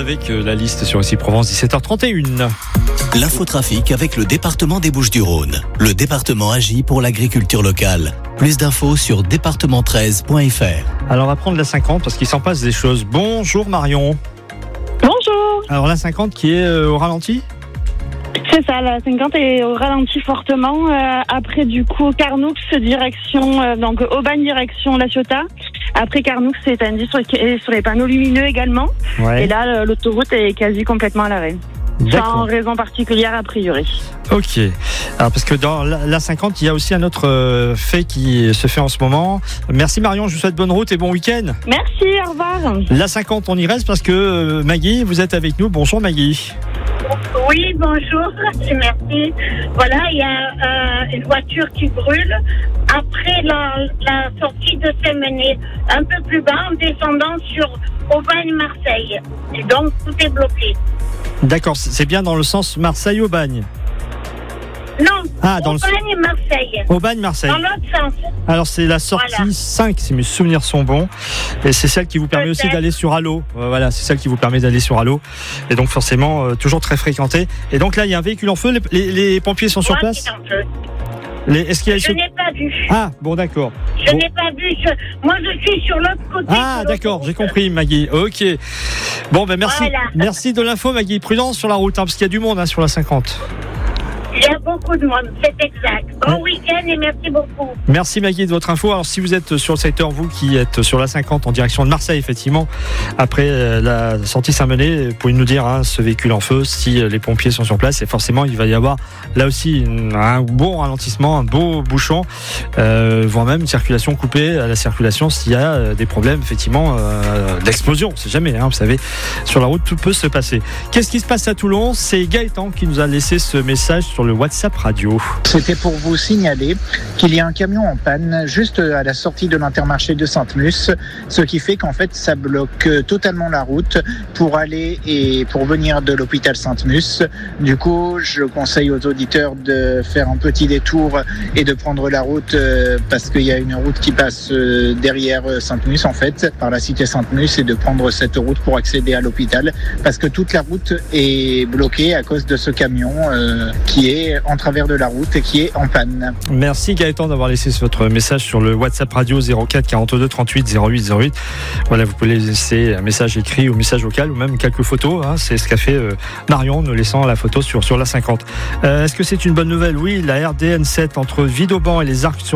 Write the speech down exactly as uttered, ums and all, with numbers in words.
avec la liste sur Ici Provence, dix-sept heures trente et une. L'infotrafic avec le département des Bouches-du-Rhône. Le département agit pour l'agriculture locale. Plus d'infos sur département treize point f r. Alors on va prendre la cinquante parce qu'il s'en passe des choses. Bonjour Marion. Bonjour. Alors la cinquante qui est euh, au ralenti ? C'est ça, la cinquante est au ralenti fortement. Euh, après du coup Carnoux direction euh, donc Aubagne direction La Ciotat. Après Carnoux c'est indiqué sur, sur les panneaux lumineux également. Ouais. Et là l'autoroute est quasi complètement à l'arrêt. D'accord. Sans raison particulière a priori. Ok. Alors parce que dans la, la cinquante, il y a aussi un autre euh, fait qui se fait en ce moment. Merci Marion, je vous souhaite bonne route et bon week-end. Merci, au revoir. La cinquante, on y reste parce que euh, Maggie, vous êtes avec nous. Bonjour Maggie. Oui, bonjour, merci. Voilà, il y a euh, une voiture qui brûle après la, la sortie de Sémené, un peu plus bas, en descendant sur Aubagne-Marseille. Et donc, tout est bloqué. D'accord, c'est bien dans le sens Marseille-Aubagne. Non, Ah, dans le- Aubagne-Marseille. Aubagne-Marseille. Dans l'autre sens. Alors c'est la sortie Voilà. cinq, si mes souvenirs sont bons. Et c'est celle qui vous permet aussi Peut-être. d'aller sur Allo. Euh, voilà, c'est celle qui vous permet d'aller sur Allo. Et donc forcément, euh, toujours très fréquenté. Et donc là, il y a un véhicule en feu. Les, les- les pompiers sont sur Moi, place. qui t'en veux. Les, est-ce qu'il y a Je n'ai pas vu. Ah, bon, d'accord. Je Bon. n'ai pas vu. Je- Moi, je suis sur l'autre côté. Ah, de d'accord, j'ai l'autoroute. compris, Maggie. Ok. Bon, ben merci, Voilà. merci de l'info, Maggie. Prudence sur la route, hein, parce qu'il y a du monde hein, sur la cinquante. Il y a beaucoup de monde, c'est exact. Bon week-end et merci beaucoup. Merci Maggie de votre info. Alors si vous êtes sur le secteur, vous qui êtes sur la cinquante en direction de Marseille, effectivement, après euh, la sortie Saint-Mené, vous pouvez nous dire hein, ce véhicule en feu, si euh, les pompiers sont sur place. Et forcément, il va y avoir là aussi une- un bon ralentissement, un beau bouchon, euh, voire même une circulation coupée à la circulation s'il y a euh, des problèmes, effectivement, euh, d'explosion. On sait jamais, hein, vous savez, sur la route, tout peut se passer. Qu'est-ce qui se passe à Toulon ? C'est Gaëtan qui nous a laissé ce message sur le WhatsApp radio. C'était pour vous signaler qu'il y a un camion en panne juste à la sortie de l'Intermarché de Sainte-Mus, ce qui fait qu'en fait ça bloque totalement la route pour aller et pour venir de l'hôpital Sainte-Mus. Du coup, je conseille aux auditeurs de faire un petit détour et de prendre la route euh, parce qu'il y a une route qui passe euh, derrière Sainte-Mus en fait, par la cité Sainte-Mus, et de prendre cette route pour accéder à l'hôpital parce que toute la route est bloquée à cause de ce camion euh, qui est en travers de la route et qui est en panne. Merci Gaëtan d'avoir laissé votre message sur le WhatsApp radio zéro quatre quarante-deux trente-huit zéro huit zéro huit. Voilà, vous pouvez laisser un message écrit ou message vocal ou même quelques photos. Hein, c'est ce qu'a fait euh, Marion, nous laissant la photo sur, sur la cinquante. Euh, est-ce que c'est une bonne nouvelle ? Oui, la R D N sept entre Vidauban et les Arcs sur